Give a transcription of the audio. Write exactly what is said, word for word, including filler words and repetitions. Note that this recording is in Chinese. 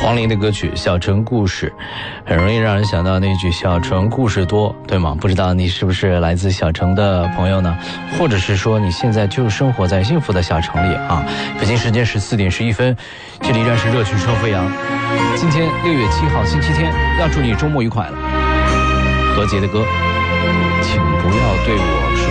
黄龄的歌曲《小城故事》，很容易让人想到那句小城故事多，对吗？不知道你是不是来自小城的朋友呢？或者是说你现在就生活在幸福的小城里啊？北京时间十四点十一分，这里依然是热曲车飞扬。今天六月七号星期天，要祝你周末愉快了。何洁的歌，请不要对我说